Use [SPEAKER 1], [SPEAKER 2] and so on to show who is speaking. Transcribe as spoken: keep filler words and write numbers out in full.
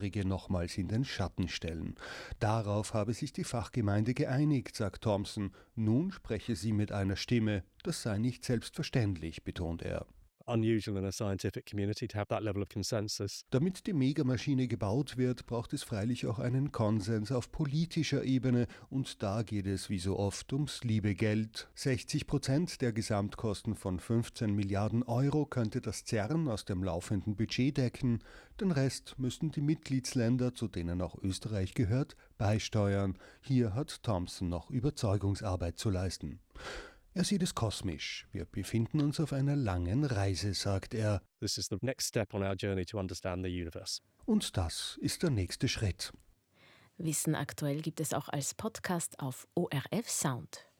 [SPEAKER 1] nochmals in den Schatten stellen. Darauf habe sich die Fachgemeinde geeinigt, sagt Thomson. Nun spreche sie mit einer Stimme. Das sei nicht selbstverständlich, betont er.
[SPEAKER 2] Unusual in a scientific community to have that level of consensus.
[SPEAKER 1] Damit die Megamaschine gebaut wird, braucht es freilich auch einen Konsens auf politischer Ebene und da geht es wie so oft ums liebe Geld. sechzig Prozent der Gesamtkosten von fünfzehn Milliarden Euro könnte das CERN aus dem laufenden Budget decken. Den Rest müssten die Mitgliedsländer, zu denen auch Österreich gehört, beisteuern. Hier hat Thomson noch Überzeugungsarbeit zu leisten. Er sieht es kosmisch. Wir befinden uns auf einer langen Reise, sagt er.
[SPEAKER 2] This is the next step on our journey to understand the universe.
[SPEAKER 1] Und das ist der nächste Schritt.
[SPEAKER 3] Wissen aktuell gibt es auch als Podcast auf O R F Sound.